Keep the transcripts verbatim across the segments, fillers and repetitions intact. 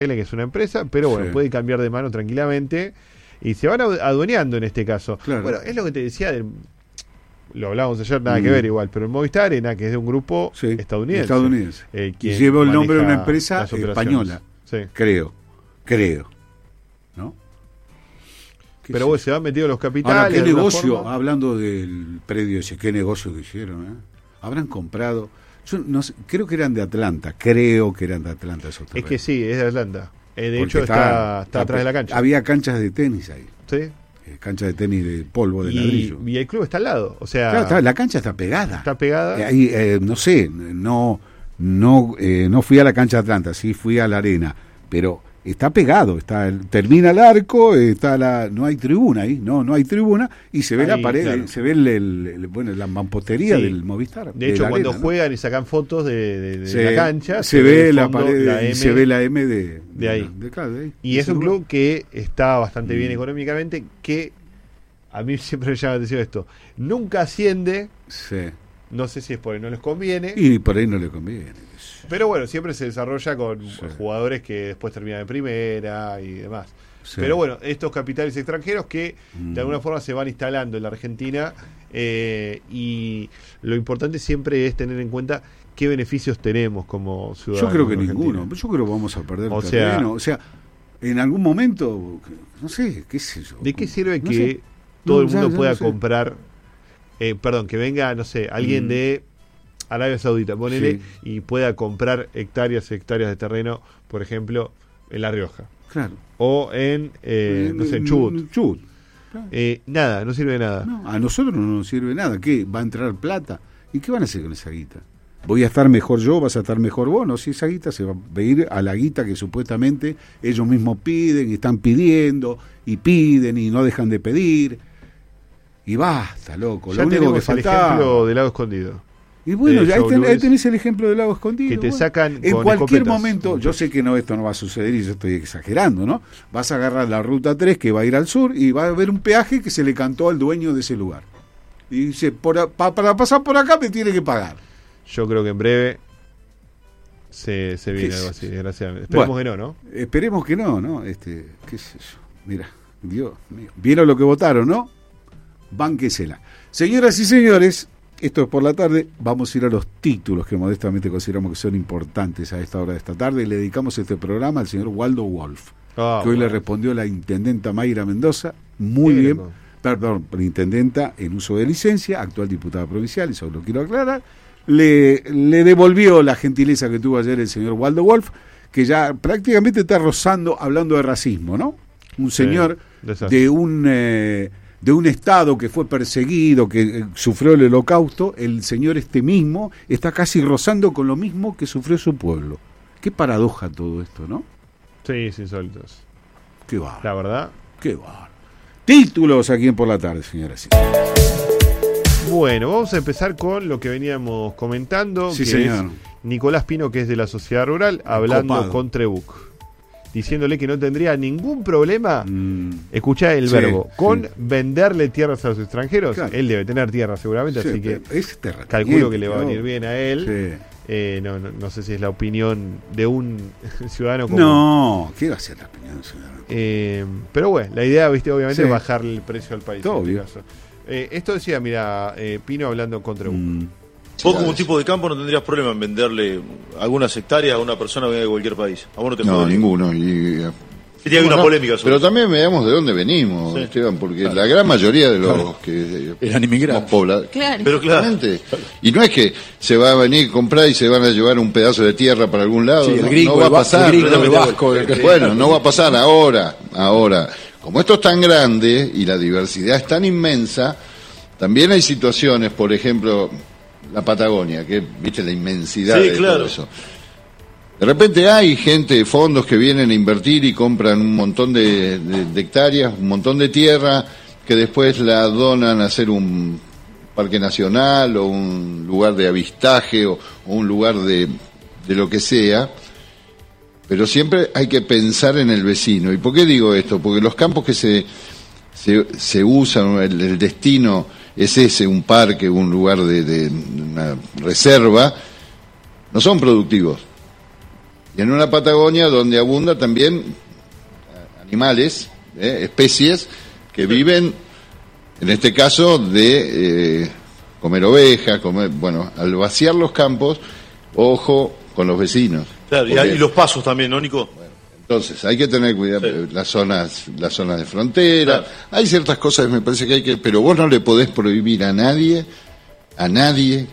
que es una empresa, pero bueno, sí. puede cambiar de mano tranquilamente y se van adueñando en este caso. Claro. Bueno, es lo que te decía, del, lo hablábamos ayer, nada mm. que ver igual, pero el Movistar Arena, que es de un grupo sí, estadounidense. estadounidense. Eh, y lleva el nombre de una empresa española, sí. creo, creo, ¿no? Pero bueno, se van metidos los capitales. Ahora, ¿qué negocio? Forma? Hablando del predio ese, ¿qué negocio que hicieron? ¿eh? Habrán comprado... Yo no sé, creo que eran de Atlanta, creo que eran de Atlanta esos terrenos. Es que sí, es de Atlanta. Eh, de Porque hecho está, está, está atrás de la cancha. Había canchas de tenis ahí. Sí. Eh, canchas de tenis de polvo, de y, ladrillo. Y el club está al lado, o sea... Claro, está, la cancha está pegada. Está pegada. Eh, ahí, eh, no sé, no no eh, no fui a la cancha de Atlanta, sí fui a la arena, pero... Está pegado, está termina el arco, está la no hay tribuna ahí, no no hay tribuna y se ve ahí, la pared, claro. se ve el, el, el bueno la mampostería sí. del Movistar. De hecho, de cuando arena, juegan ¿no? y sacan fotos de, de, de se, la cancha, se, se ve, ve la pared, la M, se ve la M de, de ahí. De, de, de, de ahí. Y es un club que está bastante mm. bien económicamente, que a mí siempre me llama la atención esto. Nunca asciende. Sí. No sé si es porque no les conviene. Y por ahí no les conviene. Pero bueno, siempre se desarrolla con sí. jugadores que después terminan en primera y demás. Sí. Pero bueno, estos capitales extranjeros que mm. de alguna forma se van instalando en la Argentina eh, y lo importante siempre es tener en cuenta qué beneficios tenemos como ciudadanos. Yo creo que ninguno. Yo creo que vamos a perder o terreno. Sea, o sea, en algún momento, no sé, qué sé yo. ¿De qué sirve no que sé. todo no, el mundo ya, pueda no sé. comprar, eh, perdón, que venga, no sé, alguien mm. de Arabia Saudita, ponele, sí. y pueda comprar hectáreas y hectáreas de terreno, por ejemplo, en La Rioja? Claro. O en, eh, no sé, en Chubut. Chubut. Claro. Eh, nada, no sirve de nada. No, a nosotros no nos sirve nada. ¿Qué? ¿Va a entrar plata? ¿Y qué van a hacer con esa guita? ¿Voy a estar mejor yo? ¿Vas a estar mejor vos? No, si esa guita se va a ir a la guita que supuestamente ellos mismos piden y están pidiendo y piden y no dejan de pedir. Y basta, loco. Ya Lo único que faltaba... el ejemplo del Lago Escondido. Y bueno, ya ahí, ten, ahí tenés el ejemplo del Lago Escondido. Que te bueno. sacan en con cualquier escopetas. momento, yo sé que no esto no va a suceder y yo estoy exagerando, ¿no? Vas a agarrar la ruta tres que va a ir al sur y va a haber un peaje que se le cantó al dueño de ese lugar. Y dice, por, pa, para pasar por acá me tiene que pagar. Yo creo que en breve se, se viene algo así, desgraciadamente. Esperemos bueno, que no, ¿no? Esperemos que no, ¿no? Este, qué sé yo. Mira, Dios mío. ¿Vieron lo que votaron, no? Bánquesela. Señoras y señores, esto es por la tarde, vamos a ir a los títulos que modestamente consideramos que son importantes a esta hora de esta tarde. Le dedicamos este programa al señor Waldo Wolf, oh, que hoy bueno. le respondió la intendenta Mayra Mendoza, muy bien, bien perdón, la intendenta en uso de licencia, actual diputada provincial, eso lo quiero aclarar, le, le devolvió la gentileza que tuvo ayer el señor Waldo Wolf, que ya prácticamente está rozando, hablando de racismo, ¿no? Un señor sí, de un... Eh, de un Estado que fue perseguido, que eh, sufrió el holocausto, el señor este mismo está casi rozando con lo mismo que sufrió su pueblo. Qué paradoja todo esto, ¿no? Sí, sí, insólitos. Qué bárbaro. La verdad. Qué bárbaro. Títulos aquí en Por la Tarde, señoras. Bueno, vamos a empezar con lo que veníamos comentando, sí, que señor. es Nicolás Pino, que es de la Sociedad Rural, hablando Copado. con Trebuch, diciéndole que no tendría ningún problema, mm. escuchá el sí, verbo, con sí. venderle tierras a los extranjeros. Claro. Él debe tener tierras seguramente, sí, así que calculo que le va a venir bien a él. Sí. Eh, no, no, no sé si es la opinión de un ciudadano como... No, ¿qué va a ser la opinión de un ciudadano? Eh, pero bueno, la idea, viste, obviamente, sí. es bajarle el precio al país. En este caso. Eh, esto decía, mira, eh, Pino hablando contra un... Mm. Vos como un tipo de campo no tendrías problema en venderle algunas hectáreas a una persona que venga de cualquier país. ¿A vos no te No, ninguno. Y, y hay una no, polémica sobre pero eso. También veamos de dónde venimos, sí. Esteban, porque claro. la gran mayoría de los claro. que eran inmigrantes poblados. Claro. Pero claro. Y no es que se va a venir a comprar y se van a llevar un pedazo de tierra para algún lado. Sí, no, el gringo, no va a pasar. El gringo, el vasco, el... Bueno, no va a pasar ahora. Ahora, como esto es tan grande y la diversidad es tan inmensa, también hay situaciones, por ejemplo, la Patagonia, que viste la inmensidad sí, de claro. todo eso. De repente hay gente, fondos que vienen a invertir y compran un montón de, de, de hectáreas, un montón de tierra, que después la donan a hacer un parque nacional o un lugar de avistaje o, o un lugar de, de lo que sea. Pero siempre hay que pensar en el vecino. ¿Y por qué digo esto? Porque los campos que se, se, se usan, el, el destino es ese, un parque, un lugar de, de una reserva, no son productivos. Y en una Patagonia donde abunda también animales, eh, especies que viven, en este caso, de eh, comer ovejas, comer, bueno, al vaciar los campos, ojo con los vecinos. Claro, y, y los pasos también, ¿no, Nico? Bueno, entonces, hay que tener cuidado, sí. las zonas las zonas de frontera, claro. Hay ciertas cosas que me parece que hay que, pero vos no le podés prohibir a nadie, a nadie,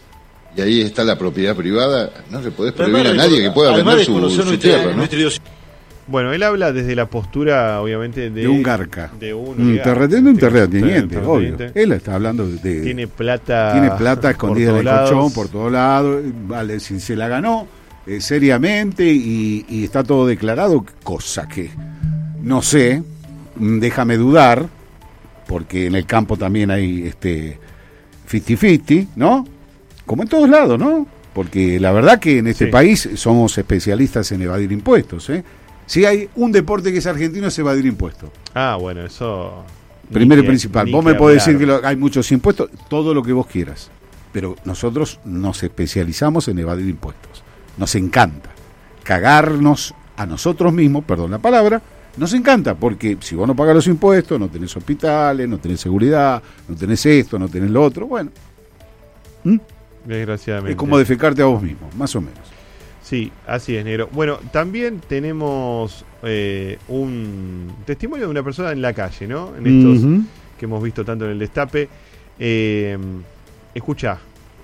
y ahí está la propiedad privada, no le podés prohibir a nadie que pueda vender su, su tierra, ¿no? Bueno, él habla desde la postura, obviamente, de, de un garca. De un, un terrateniente, un terrateniente, obvio. Él está hablando de... Tiene plata... Tiene plata escondida en el colchón, por todos lados. Vale, si se la ganó eh, seriamente y, y está todo declarado, cosa que no sé, déjame dudar, porque en el campo también hay este cincuenta cincuenta, ¿no? Como en todos lados, ¿no? Porque la verdad que en este sí. país somos especialistas en evadir impuestos, ¿eh? Si hay un deporte que es argentino, es evadir impuestos. Ah, bueno, eso... Primero y principal. Vos me podés decir que lo, hay muchos impuestos, todo lo que vos quieras. Pero nosotros nos especializamos en evadir impuestos. Nos encanta. Cagarnos a nosotros mismos, perdón la palabra, nos encanta. Porque si vos no pagás los impuestos, no tenés hospitales, no tenés seguridad, no tenés esto, no tenés lo otro. Bueno. ¿Mm? Desgraciadamente. Es como defecarte a vos mismo, más o menos. Sí, así es, negro. Bueno, también tenemos eh, un testimonio de una persona en la calle, ¿no? En estos uh-huh. que hemos visto tanto en el Destape. Eh, escucha.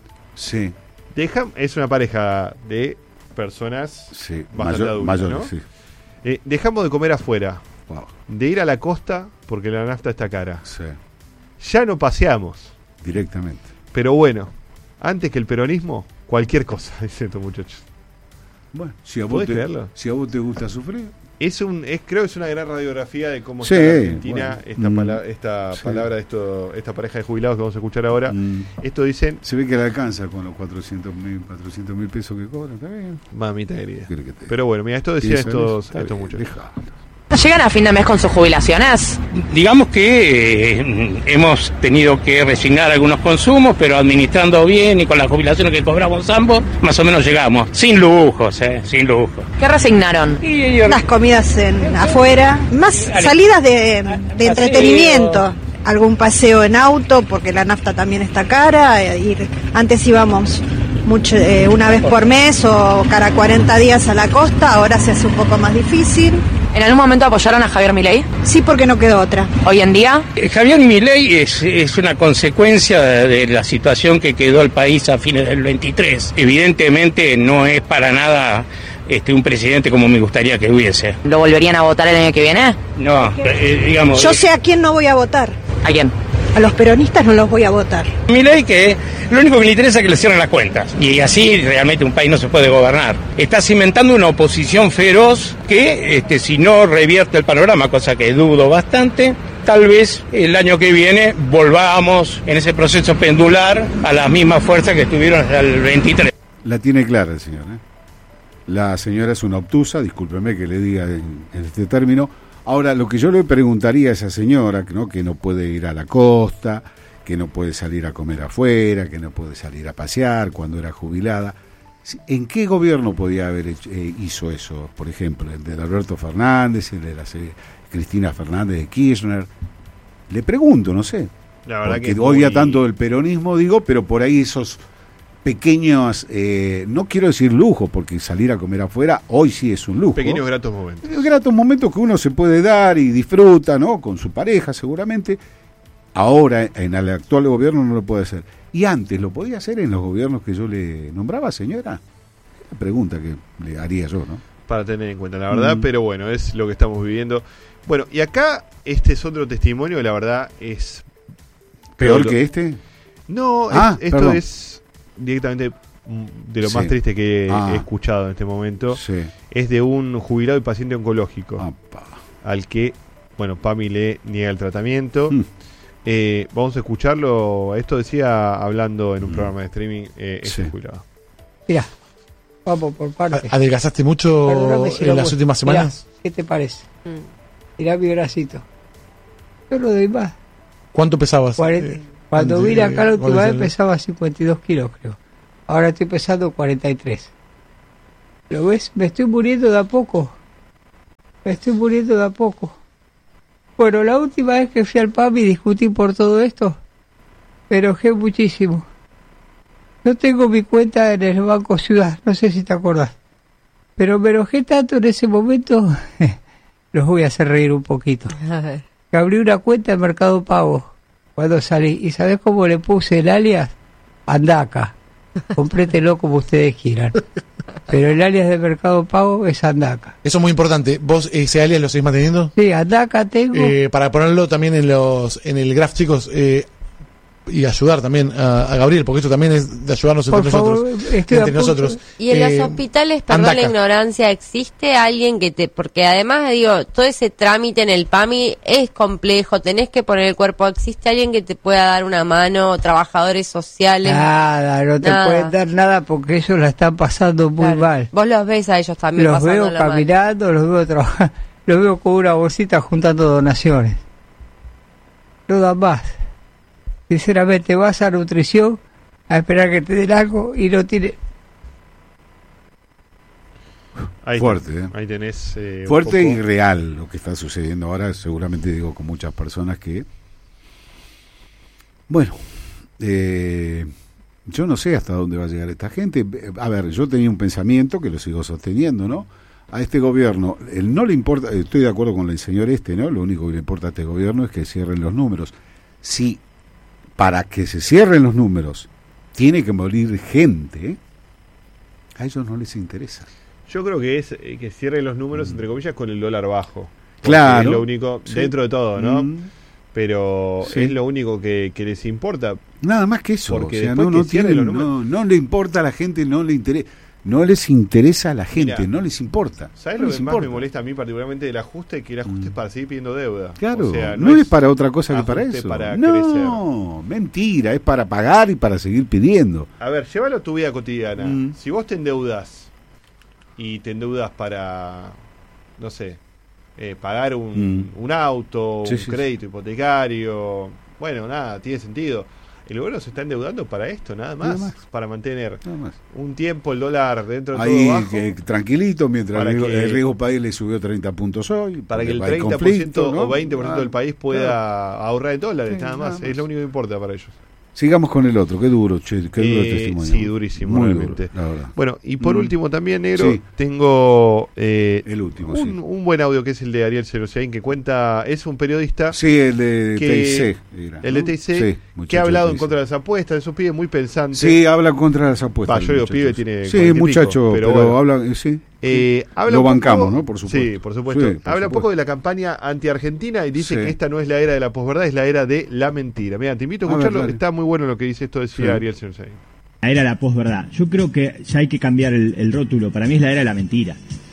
Sí. Deja, es una pareja de personas sí, bastante mayor, adultas, mayor, ¿no? Sí. Eh, dejamos de comer afuera. Wow. De ir a la costa porque la nafta está cara. Sí. Ya no paseamos. Directamente. Pero bueno, antes que el peronismo, cualquier cosa, dicen estos muchachos. Bueno, si a vos te, creerlo? Si a vos te gusta sufrir. Es un, es, creo que es una gran radiografía de cómo sí, está en Argentina bueno, esta, mm, pala, esta sí. palabra de esto, esta pareja de jubilados que vamos a escuchar ahora. Mm. Esto dicen. Se ve que le alcanza con los cuatrocientos mil pesos que cobran, está bien. Mamita querida. Pero bueno, mira, esto decían estos, estos muchachos. Dejalo. ¿Llegan a fin de mes con sus jubilaciones? Digamos que eh, hemos tenido que resignar algunos consumos, pero administrando bien y con las jubilaciones que cobramos ambos, más o menos llegamos. Sin lujos, eh, sin lujos. ¿Qué resignaron? Y, yo, Las comidas en, afuera, más salidas de, de entretenimiento. Algún paseo en auto, porque la nafta también está cara. Ir, antes íbamos mucho, eh, una vez por mes o cada cuarenta días a la costa, ahora se hace un poco más difícil. ¿En algún momento apoyaron a Javier Milei? Sí, porque no quedó otra. ¿Hoy en día? Eh, Javier Milei es, es una consecuencia de, de la situación que quedó el país a fines del veintitrés. Evidentemente no es para nada este un presidente como me gustaría que hubiese. ¿Lo volverían a votar el año que viene? No, eh, digamos... Yo sé a quién no voy a votar. ¿A quién? A los peronistas no los voy a votar. Milei, que lo único que le interesa es que le cierren las cuentas. Y así realmente un país no se puede gobernar. Está cimentando una oposición feroz que, este, si no revierte el panorama, cosa que dudo bastante, tal vez el año que viene volvamos en ese proceso pendular a la misma fuerza que estuvieron hasta el veintitrés. La tiene clara el señor, ¿eh? La señora es una obtusa, discúlpeme que le diga en, en este término. Ahora, lo que yo le preguntaría a esa señora, ¿no? Que no puede ir a la costa, que no puede salir a comer afuera, que no puede salir a pasear cuando era jubilada, ¿en qué gobierno podía haber hecho, eh, hizo eso? Por ejemplo, el de Alberto Fernández, el de la eh, Cristina Fernández de Kirchner. Le pregunto, no sé. La verdad porque que odia muy... tanto el peronismo, digo, pero por ahí esos pequeños, eh, no quiero decir lujo, porque salir a comer afuera hoy sí es un lujo. Pequeños gratos momentos. Gratos momentos que uno se puede dar y disfruta, ¿no? Con su pareja seguramente. Ahora, en el actual gobierno no lo puede hacer. ¿Y antes lo podía hacer en los gobiernos que yo le nombraba, señora? La pregunta que le haría yo, ¿no? Para tener en cuenta, la verdad, mm. pero bueno, es lo que estamos viviendo. Bueno, y acá este es otro testimonio, la verdad es... ¿Peor lo... que este? No, ah, es, esto perdón. es directamente de lo sí. más triste que ah. he escuchado en este momento. Sí. Es de un jubilado y paciente oncológico, Opa. al que, bueno, Pami le niega el tratamiento. Mm. Eh, vamos a escucharlo. Esto decía hablando en un mm. programa de streaming eh, ese sí. jubilado. Mirá, vamos por partes. ¿Adelgazaste mucho si en las puedo. últimas semanas? Mirá, ¿qué te parece? Mm. Mirá mi bracito. Yo no doy más. ¿Cuánto pesabas? cuarenta. Eh, Cuando vine acá la última vez pesaba cincuenta y dos kilos, creo. Ahora estoy pesando cuarenta y tres. ¿Lo ves? Me estoy muriendo de a poco. Me estoy muriendo de a poco. Bueno, la última vez que fui al P A M y discutí por todo esto, me enojé muchísimo. No tengo mi cuenta en el Banco Ciudad, no sé si te acordás. Pero me enojé tanto en ese momento, los voy a hacer reír un poquito. A ver. Que abrí una cuenta en Mercado Pago cuando salí. ¿Y sabés cómo le puse el alias? Andaca. Comprételo como ustedes quieran. Pero el alias de Mercado Pago es Andaca. Eso es muy importante. ¿Vos ese alias lo seguís manteniendo? Sí, Andaca tengo. Eh, para ponerlo también en los en el graph, chicos, eh, y ayudar también a, a Gabriel, porque esto también es de ayudarnos entre Por favor, nosotros. estoy Entre nosotros. Y en Eh, los hospitales, perdón Andaca. la ignorancia, ¿existe alguien que te...? Porque además, digo, todo ese trámite en el P A M I es complejo, tenés que poner el cuerpo. ¿Existe alguien que te pueda dar una mano? ¿Trabajadores sociales? Nada, no te Nada. pueden dar nada porque ellos la están pasando muy Claro. mal. Vos los ves a ellos también Los pasándola veo mal. caminando, los veo trabajando, los veo con una bolsita juntando donaciones. No dan más. Sinceramente, vas a nutrición a esperar que te den algo y no tiene... Ahí Fuerte, tenés, ¿eh? ahí tenés eh, un Fuerte poco- y real lo que está sucediendo ahora, seguramente digo con muchas personas que... Bueno, eh, yo no sé hasta dónde va a llegar esta gente. A ver, yo tenía un pensamiento que lo sigo sosteniendo, ¿no? A este gobierno, él no le importa, estoy de acuerdo con el señor este, ¿no? Lo único que le importa a este gobierno es que cierren los números. Si para que se cierren los números tiene que morir gente, a ellos no les interesa. Yo creo que es eh, que cierren los números, entre comillas, con el dólar bajo. Porque Claro. Es lo único, Sí. dentro de todo, ¿no? Mm. Pero Sí. es lo único que, que les importa. Nada más que eso. Porque O sea, después no, que no, cierren tienen- los números- no, no le importa a la gente, no le interesa. No les interesa a la gente, Mira, no les importa. ¿Sabes no lo les que más importa. me molesta a mí particularmente del ajuste? Que el ajuste es para seguir pidiendo deuda. Claro, O sea, no, es, para otra cosa que para ajuste eso. para no, mentira, es para pagar y para seguir pidiendo. A ver, llévalo a tu vida cotidiana. Mm. Si vos te endeudas y te endeudas para, no sé, eh, pagar un, Mm. un auto, Sí, un sí, sí. crédito hipotecario, bueno, nada, tiene sentido. El gobierno se está endeudando para esto, nada más, Nada más. para mantener Nada más. un tiempo el dólar dentro de Ahí todo bajo, que, tranquilito, mientras Para el, riesgo- que- el riesgo país le subió treinta puntos hoy. para que porque el va el treinta por ciento conflicto, ¿no? o veinte por ciento Ah, del país pueda claro. ahorrar en dólares, Sí, nada nada más. más. Es lo único que importa para ellos. Sigamos con el otro, qué duro, che, qué duro Eh, testimonio. sí, durísimo, Muy realmente. duro, la verdad. Bueno, y por Mm. último también, negro, Sí. tengo eh, El último, un, sí. un buen audio que es el de Ariel Serosain, que cuenta, es un periodista, Sí, el de que- T I C. era, el de ¿no? T I C, Sí, que muchacho ha hablado de en T I C. contra de las apuestas, esos pibes muy pensantes. Sí, habla contra las apuestas. Va, yo digo, muchachos. pibe tiene Sí, cuarenta y muchacho, pico, pero, pero bueno. habla, eh, sí. Eh, habla Lo un poco- bancamos, ¿no? Por supuesto. Sí, por supuesto. Sí, por habla un supuesto. poco de la campaña anti-argentina y dice Sí. que esta no es la era de la posverdad, es la era de la mentira. Mira, te invito a A ver, escucharlo, dale. está muy bueno lo que dice esto, decía Sí. Ariel Serosain. La era de la posverdad. Yo creo que ya hay que cambiar el, el rótulo. Para mí es la era de la mentira.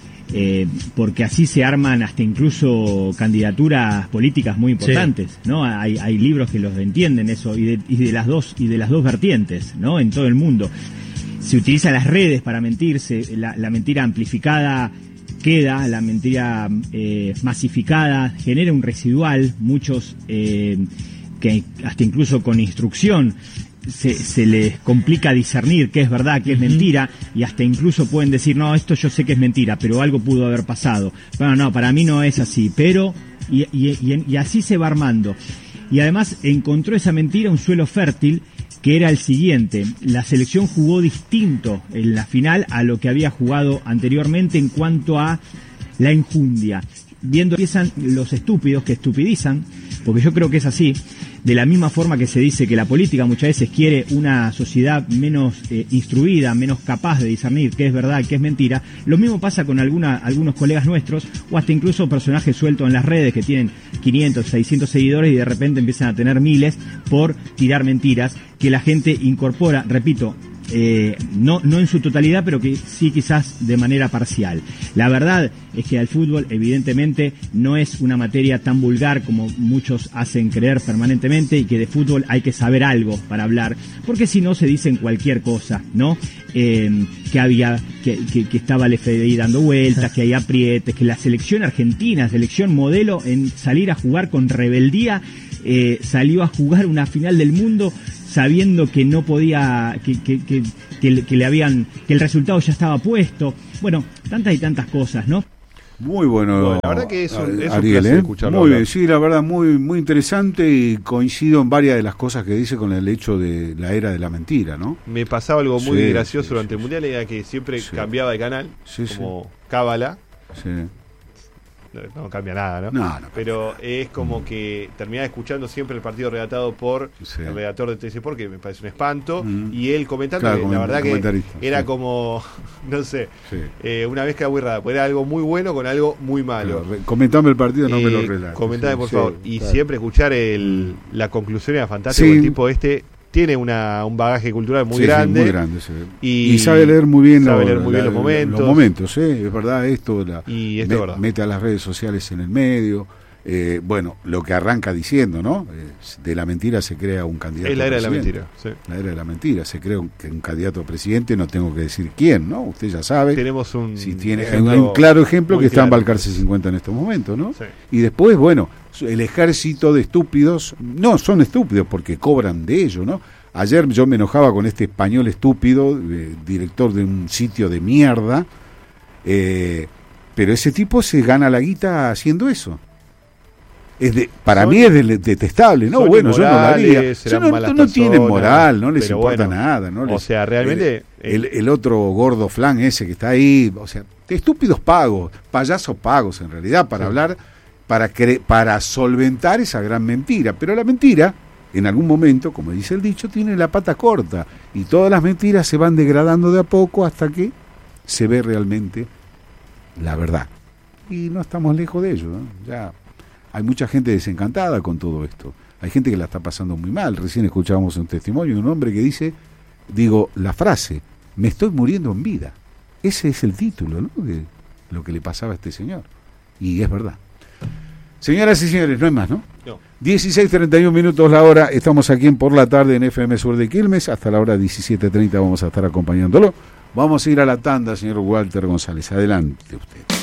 Eh, porque así se arman hasta incluso candidaturas políticas muy importantes, ¿no? Hay, hay libros que los entienden eso y de, y de las dos y de las dos vertientes, ¿no? En todo el mundo se utilizan las redes para mentirse, la, la mentira amplificada queda, la mentira eh, masificada genera un residual, muchos eh, que hasta incluso con instrucción se, se les complica discernir qué es verdad, qué es mentira, y hasta incluso pueden decir, no, esto yo sé que es mentira, pero algo pudo haber pasado. Bueno, no, para mí no es así, pero, y, y, y, y así se va armando. Y además encontró esa mentira un suelo fértil, que era el siguiente: la selección jugó distinto en la final a lo que había jugado anteriormente en cuanto a la enjundia. Viendo empiezan los estúpidos que estupidizan, porque yo creo que es así, de la misma forma que se dice que la política muchas veces quiere una sociedad menos eh, instruida, menos capaz de discernir qué es verdad y qué es mentira. Lo mismo pasa con alguna, algunos colegas nuestros, o hasta incluso personajes sueltos en las redes que tienen quinientos, seiscientos seguidores y de repente empiezan a tener miles por tirar mentiras que la gente incorpora, repito, Eh, no, no en su totalidad, pero que sí quizás de manera parcial. La verdad es que el fútbol evidentemente no es una materia tan vulgar como muchos hacen creer permanentemente, y que de fútbol hay que saber algo para hablar, porque si no se dicen cualquier cosa, ¿no? Eh, que había, que, que, que estaba el F D I dando vueltas, que hay aprietes, que la selección argentina, selección modelo en salir a jugar con rebeldía eh, salió a jugar una final del mundo sabiendo que no podía, que, que, que, que, que le habían, que el resultado ya estaba puesto. Bueno, tantas y tantas cosas, ¿no? Muy bueno, bueno la verdad que es un, es un Ariel, placer ¿eh? escucharlo. Muy bien, sí, la verdad, muy muy interesante, y coincido en varias de las cosas que dice con el hecho de la era de la mentira, ¿no? Me pasaba algo muy sí, gracioso sí, durante sí, el Mundial, era que siempre sí. cambiaba de canal, sí, como sí. Cábala. Sí. No, no cambia nada, ¿no? No, no Pero es como que terminaba escuchando siempre el partido relatado por sí. el redactor de T C Sport, que me parece un espanto, mm. y él comentando, claro, que la verdad que era sí. como, no sé, sí. eh, una vez que aburrada, pues era algo muy bueno con algo muy malo. Claro, comentame el partido, no eh, me lo relates. Comentame, sí, por sí, favor. Y claro. siempre escuchar el, la conclusión era fantástico. Sí. El tipo este tiene una, un bagaje cultural muy sí, grande, sí, muy grande sí. y, y sabe leer muy bien, sabe la, leer muy la, bien los momentos. Los momentos, ¿eh? Es verdad esto, la, y esto me, es verdad. Mete a las redes sociales en el medio. Eh, bueno, lo que arranca diciendo, ¿no? Eh, de la mentira se crea un candidato. Es la era de la presidente. mentira. Sí. La era de la mentira. Se crea un, un candidato a presidente, no tengo que decir quién, ¿no? Usted ya sabe. Tenemos un, si tiene un, un claro ejemplo que está en Balcarce cincuenta en estos momentos, ¿no? Sí. Y después, bueno, el ejército de estúpidos, no son estúpidos porque cobran de ello, ¿no? Ayer yo me enojaba con este español estúpido, eh, director de un sitio de mierda, eh, pero ese tipo se gana la guita haciendo eso. Es de, para son, mí es de, detestable, ¿no? Bueno, yo no lo haría. Yo no, no, no tienen moral, no les importa bueno, nada, ¿no? Les, o sea, realmente el, el, el otro gordo flan ese que está ahí, o sea, estúpidos pagos, payasos pagos en realidad para sí. hablar, para cre para solventar esa gran mentira, pero la mentira en algún momento, como dice el dicho, tiene la pata corta y todas las mentiras se van degradando de a poco hasta que se ve realmente la verdad. Y no estamos lejos de ello, ¿no? Ya hay mucha gente desencantada con todo esto. Hay gente que la está pasando muy mal. Recién escuchábamos un testimonio de un hombre que dice, digo, la frase, me estoy muriendo en vida. Ese es el título, ¿no? De lo que le pasaba a este señor. Y es verdad. Señoras y señores, no hay más, ¿no? No. dieciséis treinta y uno minutos la hora. Estamos aquí en Por la Tarde en F M Sur de Quilmes. Hasta la hora diecisiete treinta vamos a estar acompañándolo. Vamos a ir a la tanda, señor Walter González. Adelante usted.